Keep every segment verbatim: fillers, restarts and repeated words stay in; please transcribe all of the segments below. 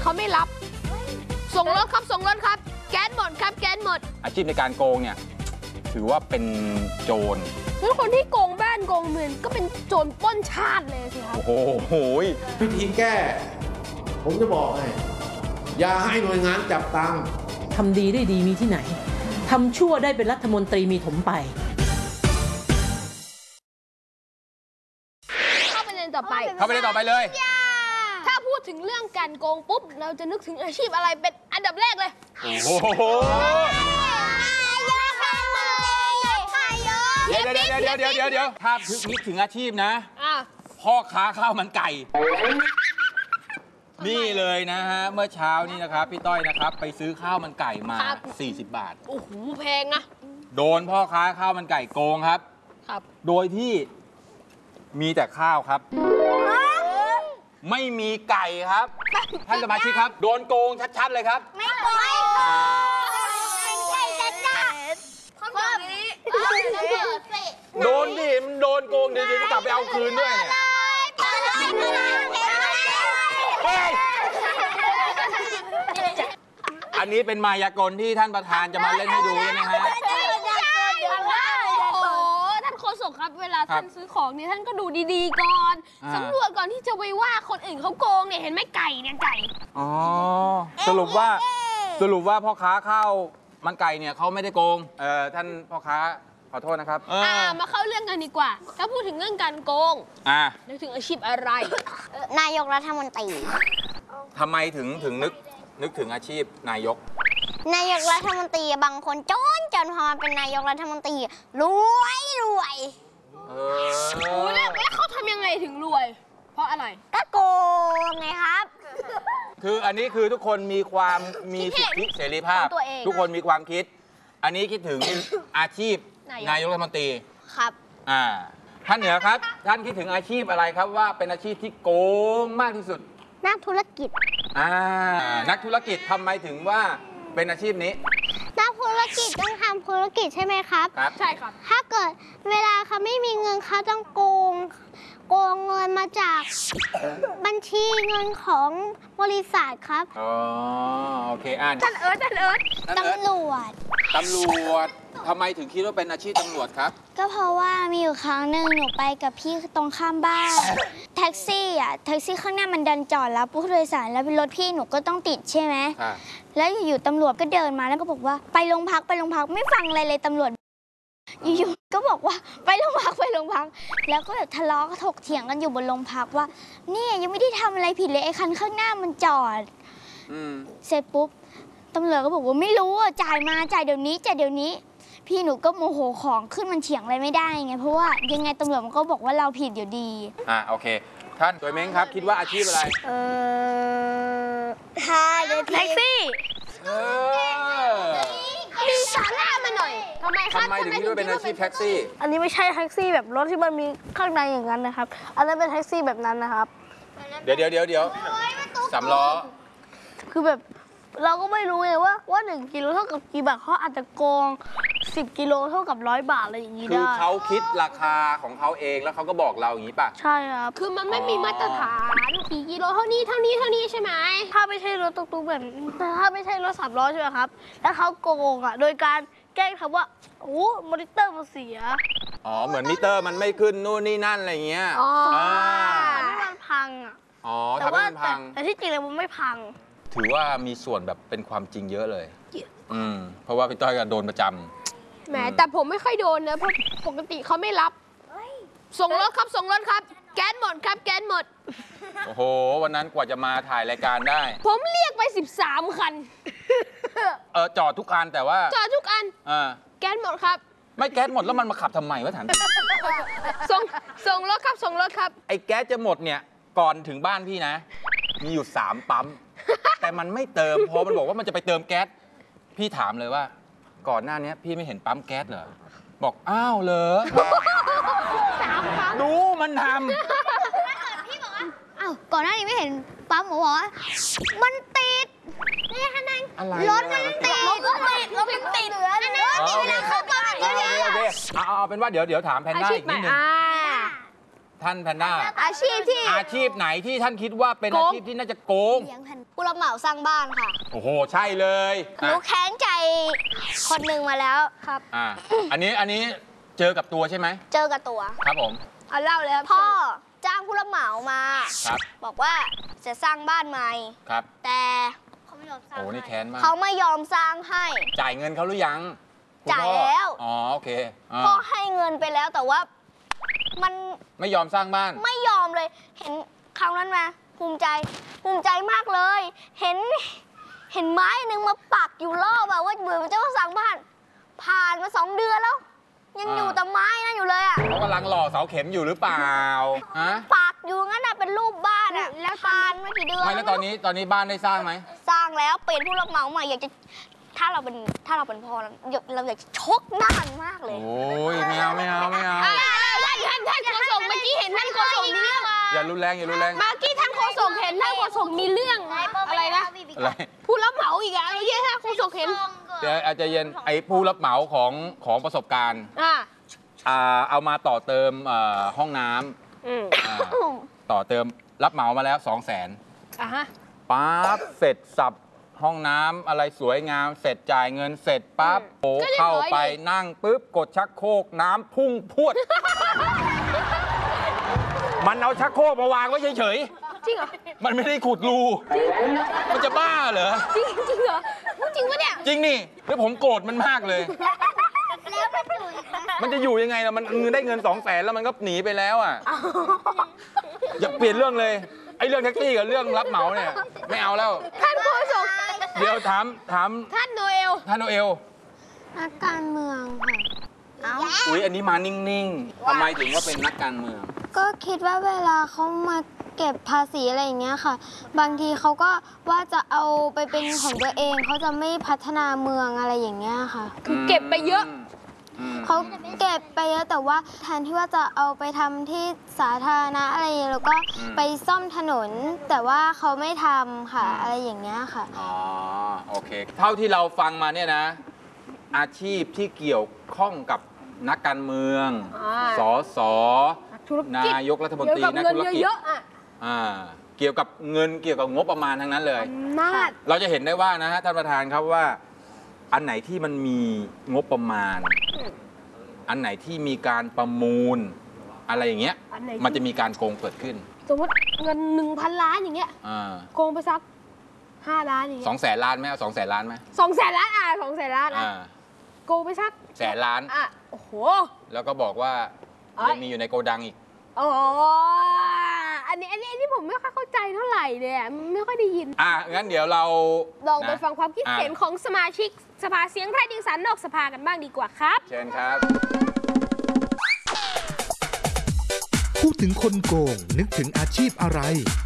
เขาไม่รับส่งรถครับส่งรถครับแก๊สหมดครับแก๊สหมดอาชีพในการโกงเนี่ยถือว่าเป็นโจรแล้วคนที่โกงบ้านโกงเมืองก็เป็นโจรปล้นชาติเลยสิครับโอ้โหวิธีแก้ผมจะบอกให้อย่าให้หน่วยงานจับตังค์ทำดีได้ดีมีที่ไหนทำชั่วได้เป็นรัฐมนตรีมีถมไปเข้าไปเรียนต่อไปเข้าไปเรียนต่อไปเลยถ้าพูดถึงเรื่องการโกงปุ๊บเราจะนึกถึงอาชีพอะไรเป็นอันดับแรกเลยโอ้โหเดี๋ยวเดี๋ยวเดี๋ยวเดี๋ยวเดี๋ยวเดี๋ยวถ้านึกถึงอาชีพนะพ่อค้าข้าวมันไก่นี่เลยนะฮะเมื่อเช้านี้นะครับพี่ต้อยนะครับไปซื้อข้าวมันไก่มาสี่สิบบาทโอ้โหแพงนะโดนพ่อค้าข้าวมันไก่โกงครับครับโดยที่มีแต่ข้าวครับไม่มีไก่ครับท่านสมาชิกครับโดนโกงชัดๆเลยครับไม่โกงเป็นไก่จัดจ้าคนแบบนี้โดนดิมันโดนโกงเดี๋ยวจะกลับไปเอาคืนด้วยเนี่ยอันนี้เป็นมายากลที่ท่านประธานจะมาเล่นให้ดูใช่ไหมฮะโอ้ท่านโฆษกครับเวลาท่านซื้อของเนี่ยท่านก็ดูดีๆก่อนสำรวจก่อนที่จะไปว่าคนอื่นเขาโกงเนี่ยเห็นไหมไก่เนี่ยไก่อ๋อสรุปว่าสรุปว่าพ่อค้าข้าวมันไก่เนี่ยเขาไม่ได้โกงเออท่านพ่อค้าขอโทษนะครับอ่ามาเข้าเรื่องกันดีกว่าถ้าพูดถึงเรื่องการโกงอ่านึกถึงอาชีพอะไรนายกรัฐมนตรีทำไมถึงถึงนึกนึกถึงอาชีพนายกนายกรัฐมนตรีบางคนจนจนพอมาเป็นนายกรัฐมนตรีรวยรวยเออแล้วเขาทำยังไงถึงรวยเพราะอะไรก็โกงไงครับคืออันนี้คือทุกคนมีความมีสิทธิเสรีภาพทุกคนมีความคิดอันนี้คิดถึงอาชีพนายกรัฐมนตรีครับอ่าท่านเหนือครับท่านคิดถึงอาชีพอะไรครับว่าเป็นอาชีพที่โกงมากที่สุดนักธุรกิจอ่านักธุรกิจทำไมถึงว่าเป็นอาชีพนี้นักธุรกิจต้องทำธุรกิจใช่ไหมครับครับใช่ครับถ้าเกิดเวลาเขาไม่มีเงินเขาต้องโกงโกงเงินมาจากบัญชีเงินของบริษัทครับอ๋อโอเคอ่านท่านเอิร์ธท่านเอิร์ธตำรวจตำรวจทำไมถึงคิดว่าเป็นอาชีพตำรวจครับก็เพราะว่ามีอยู่ครั้งหนึ่งหนูไปกับพี่ตรงข้ามบ้านแท็กซี่อ่ะแท็กซี่ข้างหน้ามันดันจอดแล้วผู้โดยสารแล้วเป็นรถพี่หนูก็ต้องติดใช่ไหมแล้วอยู่ๆตำรวจก็เดินมาแล้วก็บอกว่าไปโรงพักไปโรงพักไม่ฟังอะไรเลยตำรวจอยู่ๆก็บอกว่าไปโรงพักไปโรงพักแล้วก็แบบทะเลาะถกเถียงกันอยู่บนโรงพักว่านี่ยังไม่ได้ทำอะไรผิดเลยไอ้คันข้างหน้ามันจอดเสร็จปุ๊บตำรวจก็บอกว่าไม่รู้อ่ะจ่ายมาจ่ายเดี๋ยวนี้จ่ายเดี๋ยวนี้พี่หนูก็โมโหของขึ้นมันเถียงอะไรไม่ได้ไงเพราะว่ายังไงตำรวจมันก็บอกว่าเราผิดอยู่ดีอ่าโอเคท่านตัวเม้งครับคิดว่าอาชีพอะไรเออทายแท็กซี่เออมีสาระมาหน่อยทำไมครับทำไมถึงคิดว่าเป็นอาชีพแท็กซี่อันนี้ไม่ใช่แท็กซี่แบบรถที่มันมีข้างในอย่างนั้นนะครับอันนั้นเป็นแท็กซี่แบบนั้นนะครับเดี๋ยวเดี๋ยวเดี๋ยวเดี๋ยวสามล้อคือแบบเราก็ไม่รู้ไงว่าว่าหนึ่งกิโลเท่ากับกี่บาทเขาอาจจะโกงสิบกิโลเท่ากับร้อยบาทอะไรอย่างนี้ได้คือเขาคิดราคาของเขาเองแล้วเขาก็บอกเราอย่างนี้ป่ะใช่ครับคือมันไม่มีมาตรฐานกี่กิโลเท่านี้เท่านี้เท่านี้ใช่ไหมถ้าไม่ใช่รถตุ๊กๆแบบถ้าไม่ใช่รถสามล้อใช่ไหมครับแล้วเขาโกงอ่ะโดยการแกล้งทำว่าโอ้มอนิเตอร์มันเสียอ๋อเหมือนมิเตอร์มันไม่ขึ้นนู่นนี่นั่นอะไรเงี้ยอ๋อไม่มันพังอ่ะอ๋อทำให้มันพังแต่ที่จริงแล้วมันไม่พังถือว่ามีส่วนแบบเป็นความจริงเยอะเลยอืมเพราะว่าพี่ต้อยก็โดนประจำแหมแต่ผมไม่ค่อยโดนนะเพราะปกติเขาไม่รับส่งรถครับส่งรถครับแก๊สหมดครับแก๊สหมดโอ้โหวันนั้นกว่าจะมาถ่ายรายการได้ผมเรียกไปสิบสามคันเออจอดทุกคันแต่ว่าจอดทุกอันอ่าแก๊สหมดครับไม่แก๊สหมดแล้วมันมาขับทำไมวะถามส่งส่งรถครับส่งรถครับไอ้แก๊สจะหมดเนี่ยก่อนถึงบ้านพี่นะมีอยู่สามปั๊มแต่มันไม่เติมพอมันบอกว่ามันจะไปเติมแก๊สพี่ถามเลยว่าก่อนหน้านี้พี่ไม่เห็นปั๊มแก๊สเหรอบอกอ้าวเหรอดูมันทำพี่บอกว่าอ้าวก่อนหน้านี้ไม่เห็นปั๊มหมอบอกว่ามันติดนี่ค่ะนางรถมันติดรถมันติดรถมันติดเหลือนะนี่นะเข้ามาโอเคโอเคเอาเป็นว่าเดี๋ยวเดี๋ยวถามแพนด้าอีกนิดนึงท่านแพนด้าอาชีพที่อาชีพไหนที่ท่านคิดว่าเป็นอาชีพที่น่าจะโกงผู้รับเหมาสร้างบ้านค่ะโอ้โห ใช่เลยหนูแค้นใจคนหนึ่งมาแล้วครับอ่าอันนี้อันนี้เจอกับตัวใช่ไหมเจอกับตัวครับผมเอาเล่าเลยครับพ่อจ้างผู้รับเหมามาครับบอกว่าจะสร้างบ้านใหม่ครับแต่เขาไม่ยอมสร้างโอ้นี่แค้นมากเขาไม่ยอมสร้างให้จ่ายเงินเขาหรือยังคุณจ่ายพ่อแล้วอ๋อโอเคอ่าพ่อให้เงินไปแล้วแต่ว่ามันไม่ยอมสร้างบ้านไม่ยอมเลย เห็นคราวนั้นมาภูมิใจภูมิใจมากเลย เห็นเห็นไม้หนึ่งมาปักอยู่รอบแบบว่าเหมือนมันจะมาสร้างบ้าน ผ่านมาสองเดือนแล้ว ยังอ่าอยู่แต่ไม้นั่นอยู่เลยอ่ะเขากำลังหล่อเสาเข็มอยู่หรือเปล่าฮะปักอยู่งั้นน่ะเป็นรูปบ้านอ่ะแล้วผ่านมากี่เดือนไม่แล้วตอนนี้ตอนนี้บ้านได้สร้างไหมสร้างแล้วเป็นผู้รับเหมาใหม่อยากจะถ้าเราเป็นถ้าเราเป็นพ่อเราเราอยากจะชกหน้ามันมากเลยโอ้ยไม่เอาไม่เอาไม่เอาอ่าท่านท่านท่านโฆษกเมื่อกี้เห็นท่านโฆษกมีเรื่องอย่ารุนแรงอย่ารุนแรงเมื่อกี้ท่านโฆษกเห็นท่านโฆษกมีเรื่องอะไรนะอะไรผู้รับเหมาอีกอะเมื่อกี้ท่านโฆษกเห็นเดี๋ยวอาจจะเย็นไอ้ผู้รับเหมาของของประสบการณ์อ่าอ่าเอามาต่อเติมเอ่อห้องน้อืมำอ่าต่อเติมรับเหมามาแล้วสองแสนอ่ะฮะปั๊บเสร็จสับห้องน้ำอะไรสวยงาม เสร็จจ่ายเงินเสร็จปั๊บโผเข้าไปนั่งปุ๊บกดชักโครกน้ำพุ่งพรวด มันเอาชักโครกมาวางไว้เฉยจริงเหรอๆ มันไม่ได้ขุดรู มันจะบ้าเหรอจริงจริงเหรอพูดจริงปะเนี่ยจริงนี่แล้วผมโกรธมันมากเลย มันจะอยู่ยังไงล่ะ มันเงินได้เงินสองแสนแล้วมันก็หนีไปแล้วอ่ะ อย่าเปลี่ยนเรื่องเลย ไอ้เรื่องแท็กซี่กับเรื่องรับเหมาเนี่ย ไม่เอาแล้วท่านโฆษกเดี๋ยวถามถามท่านโนเอลท่านโนเอลนักการเมืองค่ะอุ๊ย อันนี้มานิ่งๆทำไมถึงว่าเป็นนักการเมืองก็คิดว่าเวลาเขามาเก็บภาษีอะไรอย่างเงี้ยค่ะ บางทีเขาก็ว่าจะเอาไปเป็นของตัวเองเขาจะไม่พัฒนาเมืองอะไรอย่างเงี้ยค่ะคือเก็บไปเยอะมเขาเก็บไปเยอะแต่ว่าแทนที่ว่าจะเอาไปทำที่สาธารณะอะไรอย่างเงี้ยแล้วก็ไปซ่อมถนน แต่ว่าเขาไม่ทำค่ะอะไรอย่างเงี้ยค่ะอ๋อ โอเค เท่าที่เราฟังมาเนี่ยนะ อาชีพที่เกี่ยวข้องกับนักการเมืองอ่าสอสอธุรกิจนายกรัฐมนเกี่ยตวรีกับนักเงินธุรกิจเยอะๆอ่ะอ่าเกี่ยวกับเงินเกี่ยวกับงบประมาณทั้งนั้นเลยอำนาจเราจะเห็นได้ว่านะฮะท่านประธานครับว่า อันไหนที่มันมีงบประมาณ อันไหนที่มีการประมูล อะไรอย่างเงี้ยอันไหนที่มันจะมีการโกงเกิดขึ้นสมมติเงินหนึ่งพันล้านอย่างเงี้ยอ่าโกงไปสักห้าล้านอย่างสเงี้อย งแสนล้านไหมเอาสองแสนล้านไหมสองแสนล้านอ่ะสองแสนล้านอ่ะอ่าโกงไปสักแสนล้านอ่ะโอ้โหแล้วก็บอกว่าเอ้ยยังมีอยู่ในโกดังอีกอ๋ออันนี้อันนี้อันนี้ผมไม่ค่อยเข้าใจเท่าไหร่เลยอ่ะมันไม่ค่อยได้ยินอ่ะงั้นเดี๋ยวเราลองไปนะฟังความคิดเห็นอ่ะของสมาชิกสภาเสียงไร้เดียงสารนอกสภากันบ้างดีกว่าครับเชิญครับพูดถึงคนโกงนึกถึงอาชีพอะไร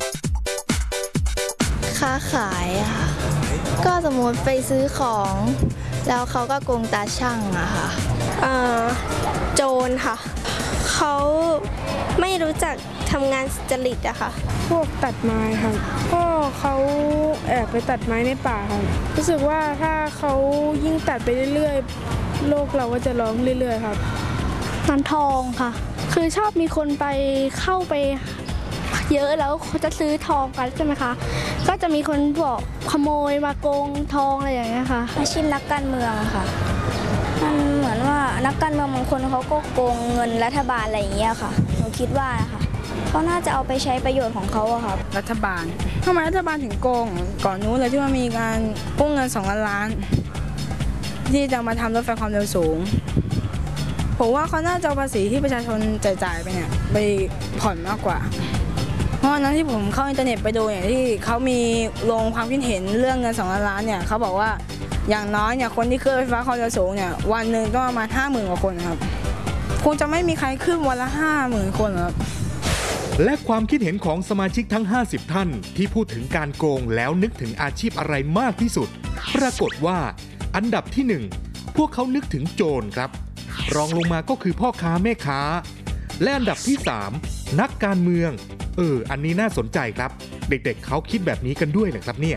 ค้าขายอะค่ะ ก็สมมติไปซื้อของ แล้วเขาก็โกงตาช่างอะค่ะเอ่อโจรค่ะ เขาไม่รู้จักทำงานสุจริตอะค่ะพวกตัดไม้ครับก็เขาแอบไปตัดไม้ในป่าครับรู้สึกว่าถ้าเขายิ่งตัดไปเรื่อยๆ โลกเราก็จะร้องเรื่อยๆครับร้านทองค่ะ คือชอบมีคนไปเข้าไปเยอะแล้วเขาจะซื้อทองกันใช่ไหมคะ ก็จะมีคนบอกขโมยมาโกงทองอะไรอย่างเงี้ยค่ะอาชีพนักการเมืองอะค่ะ มันเหมือนว่านักการเมืองบางคนเขาก็โกงเงินรัฐบาลอะไรอย่างเงี้ยค่ะ หนูคิดว่านะคะเขาน่าจะเอาไปใช้ประโยชน์ของเขาอะค่ะรัฐบาลทำไมรัฐบาลถึงโกง ก่อนนู้นเลยที่ว่ามีการกู้เงินสองล้านล้าน ที่จะมาทำรถไฟความเร็วสูง ผมว่าเขาน่าจะเอาภาษีที่ประชาชนจ่ายๆไปเนี่ยไปผ่อนมากกว่า เพราะวันนั้นที่ผมเข้าอินเทอร์เน็ตไปดูเนี่ยที่เขามีลงความคิดเห็นเรื่องเงินสองล้านล้านเนี่ยเขาบอกว่าอย่างน้อยเนี่ยคนที่ขึ้นรถไฟฟ้าความเร็วสูงเนี่ยวันหนึ่งต้องประมาณห้าหมื่นกว่าคนครับคงจะไม่มีใครขึ้นวันละห้าหมื่นคนครับและความคิดเห็นของสมาชิกทั้ง ห้าสิบ ท่านที่พูดถึงการโกงแล้วนึกถึงอาชีพอะไรมากที่สุด ปรากฏว่า อันดับที่หนึ่งพวกเขานึกถึงโจรครับ รองลงมาก็คือพ่อค้าแม่ค้า และอันดับที่สามนักการเมืองเอออันนี้น่าสนใจครับเด็กๆ เเขาคิดแบบนี้กันด้วยเหรอครับเนี่ย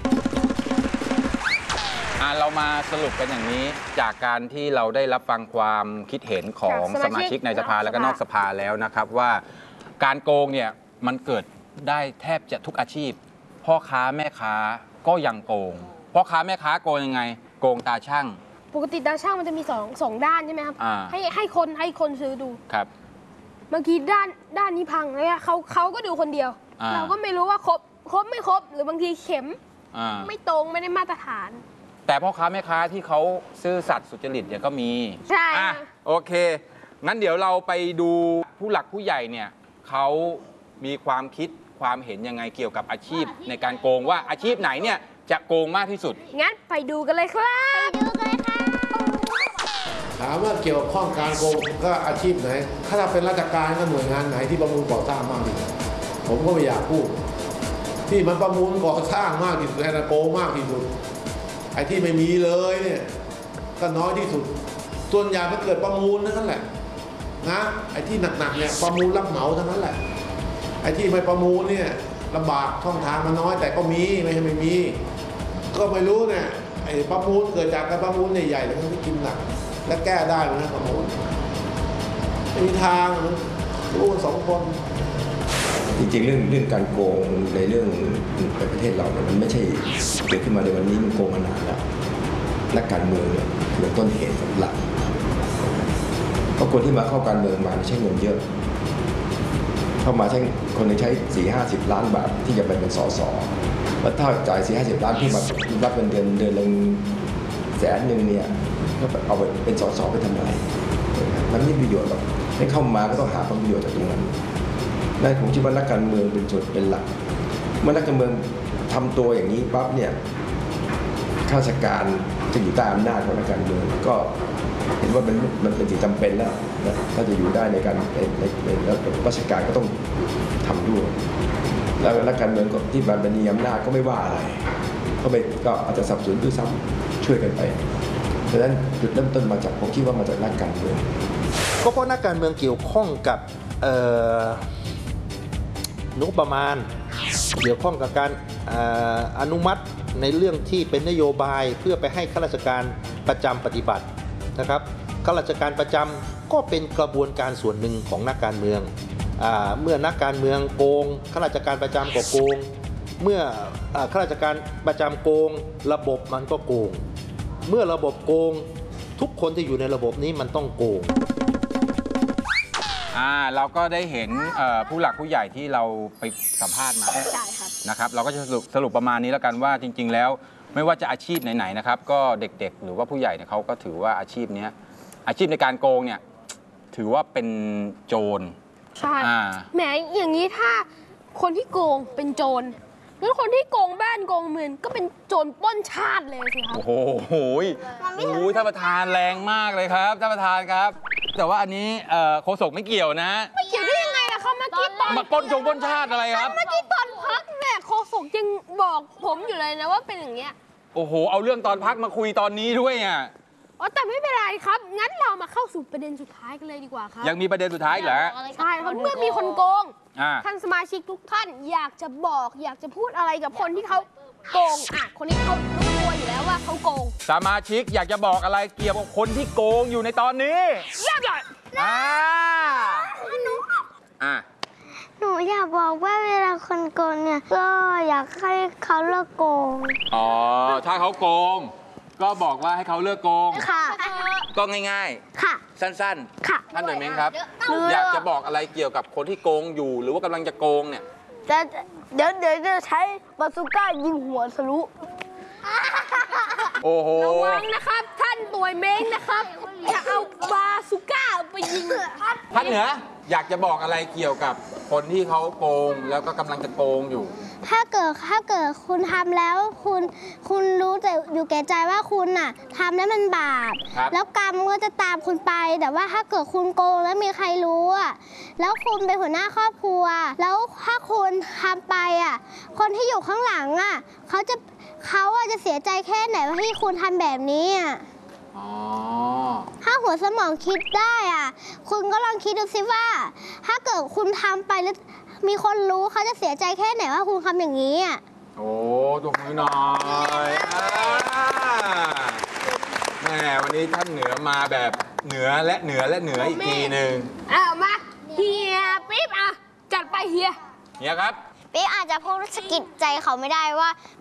อ่ะเรามาสรุปกันอย่างนี้จากการที่เราได้รับฟังความคิดเห็นของจากสสมามาชิชิกกในสภาและก็นอกสภาแล้วนะครับว่าการโกงเนี่ยมันเกิดได้แทบจะทุกอาชีพพ่อค้าแม่ค้าก็ยังโกงพ่อค้าแม่ค้าโกงยังไงโกงตาช่างปกติตาช่างมันจะมีสองสองด้านใช่ไหมครับอ่าให้ให้คนให้คนซื้อดูครับบางทีด้านด้านนี้พังเลยอะเขาเขาก็ดูคนเดียวอ่าเราก็ไม่รู้ว่าครบครบไม่ครบหรือบางทีเข็มอ่าไม่ตรงไม่ได้มาตรฐานแต่พ่อค้าแม่ค้าที่เขาซื่อสัตย์สุจริตเนี่ยก็มีใช่อ่ะโอเค งั้นเดี๋ยวเราไปดูผู้หลักผู้ใหญ่เนี่ยเขามีความคิดความเห็นยังไงเกี่ยวกับอาชีพในการโกงว่าอาชีพไหนเนี่ยจะโกงมากที่สุดงั้นไปดูกันเลยครับดูกันเลยค่ะถามว่าเกี่ยวข้องการโกงก็อาชีพไหน ถ้าเป็นราชการก็หน่วยงานไหนที่ประมูลก่อสร้างมากที่สุดผมก็ไม่อยากพูด ที่มันประมูลก่อสร้างมากที่สุดแอนโกงมากที่สุดไอ้ที่ไม่มีเลยเนี่ยก็น้อยที่สุดส่วนใหญ่มันเกิดประมูลนั่นแหละนะไอ้ที่หนักๆเนี่ยประมูลรับเหมาทั้งนั้นแหละไอ้ที่ไม่ประมูลเนี่ยลำบากช่องทางมันน้อยแต่ก็มีไม่ใช่ไม่มี ก็ไม่รู้เนี่ยไอ้ประมูลเกิดจากการประมูลใหญ่ๆแล้วมันไม่กินหนักและแก้ได้ไหมนะประมูลไม่มีทางรู้กันสองคนจริงๆเรื่องเรื่องการโกงในเรื่องในประเทศเราเนี่ยมันไม่ใช่เกิดขึ้นมาในวันนี้มันโกงมานานแล้วนักการเมืองเนี่ยคือต้นเหตุหลักเพราะคนที่มาเข้าการเมืองมาใช้เงินเยอะเข้ามาใช้คนหนึงใช้สี่ห้าสิบล้านบาทที่จะไปเป็นสสแล้วถ้าจ่ายสี่ห้าสิบล้านที่มารับเงินเดือนเดือนละแสนหนึ่งเนี่ยก็เอาไปเป็นสสไปทำอะไรมันไม่มีประโยชน์หรอกให้เข้ามาก็ต้องหาผลประโยชน์จากตรงนั้นนั่นผมคิดว่านักการเมืองเป็นจุดเป็นหลักเมื่อนักการเมืองทำตัวอย่างนี้ปั๊บเนี่ยข้าราชการจะอยู่ใต้อำนาจของนักการเมืองก็เห็นว่ามันมันเป็นสิ่งจำเป็นแล้วนะถ้าจะอยู่ได้ในการในในในราชการก็ต้องทำด้วยแล้วนักการเมืองที่มันมีอำนาจก็ไม่ว่าอะไรก็ไปก็อาจจะสนับสนุนด้วยซ้ำช่วยกันไปเพราะฉะนั้นจุดเริ่มต้นมาจากผมคิดว่ามาจากนักการเมืองก็เพราะนักการเมืองเกี่ยวข้องกับงบประมาณเกี่ยวข้องกับการอนุมัติในเรื่องที่เป็นนโยบายเพื่อไปให้ข้าราชการประจำปฏิบัตินะครับข้าราชการประจำก็เป็นกระบวนการส่วนหนึ่งของนักการเมืองเมื่อนักการเมืองโกงข้าราชการประจำก็โกงเมื่อข้าราชการประจำโกงระบบมันก็โกงเมื่อระบบโกงทุกคนที่อยู่ในระบบนี้มันต้องโกงอ่าเราก็ได้เห็นผู้หลักผู้ใหญ่ที่เราไปสัมภาษณ์มาใช่ครับนะครับเราก็จะสรุปสรุปประมาณนี้แล้วกันว่าจริงๆแล้วไม่ว่าจะอาชีพไหนๆนะครับก็เด็กๆหรือว่าผู้ใหญ่เนี่ยเขาก็ถือว่าอาชีพนี้อาชีพในการโกงเนี่ยถือว่าเป็นโจรใช่แหมอย่างนี้ถ้าคนที่โกงเป็นโจรแล้วคนที่โกงบ้านโกงเมืองก็เป็นโจรปล้นชาติเลยสิครับโอ้โหโอ้ยท่านประธานแรงมากเลยครับท่านประธานครับแต่ว่าอันนี้โฆษกไม่เกี่ยวนะไม่เกี่ยวได้ยังไงล่ะครับเมื่อกี้ตอนมาปล้นจงปล้นชาติอะไรครับเมื่อกี้ตอนพักเนี่ยโฆษกยังบอกผมอยู่เลยนะว่าเป็นอย่างเงี้ยโอ้โหเอาเรื่องตอนพักมาคุยตอนนี้ด้วยอ่ะอ๋อแต่ไม่เป็นไรครับงั้นเรามาเข้าสู่ประเด็นสุดท้ายกันเลยดีกว่าครับยังมีประเด็นสุดท้ายเหรอใช่ครับเมื่อมีคนโกงท่านสมาชิกทุกท่านอยากจะบอกอยากจะพูดอะไรกับคนที่เขาโกงอ่ะคนนี้เขารู้ตัวอยู่แล้วว่าเขาโกงสมาชิกอยากจะบอกอะไรเกี่ยวกับคนที่โกงอยู่ในตอนนี้เรียบร้อยอ่าอ่ะหนูอยากบอกว่าเวลาคนโกงเนี่ยก็อยากให้เขาเลิกโกงอ๋อถ้าเขาโกงก็บอกว่าให้เขาเลิกโกงค่ะก็ง่ายๆค่ะสั้นๆค่ะท่านหน่วยเม้งครับอยากจะบอกอะไรเกี่ยวกับคนที่โกงอยู่หรือว่ากำลังจะโกงเนี่ยจะเดี๋ยวเดี๋ยวจะใช้บาซูก้ายิงหัวทะลุโอ้โหระวังนะครับท่านตัวเม้งนะครับอย่าเอาบาซูก้าไปยิงท่านเหนืออยากจะบอกอะไรเกี่ยวกับคนที่เขาโกงแล้วก็กำลังจะโกงอยู่ถ้าเกิดถ้าเกิดคุณทำแล้วคุณคุณรู้แต่อยู่แก่ใจว่าคุณน่ะทำแล้วมันบาปแล้วกรรมก็จะตามคุณไปแต่ว่าถ้าเกิดคุณโกงแล้วมีใครรู้อ่ะแล้วคุณเป็นหัวหน้าครอบครัวแล้วถ้าคุณทำไปอ่ะคนที่อยู่ข้างหลังอ่ะเขาจะเขาอ่ะจะเสียใจแค่ไหนว่าที่คุณทำแบบนี้อ่ะถ้าหัวสมองคิดได้อ่ะคุณก็ลองคิดดูสิว่าถ้าเกิดคุณทำไปแล้วมีคนรู้เขาจะเสียใจแค่ไหนว่าคุณทำอย่างนี้อ่ะโอ้ตบมือหน่อยแม่วันนี้ท่านเหนือมาแบบเหนือและเหนือและเหนืออีกทีหนึ่งอ้าวมาเฮียปิ๊บอ่ะจัดเฮียเฮียครับปิ๊กอาจจะพูดสะกิดใจเขาไม่ได้ว่า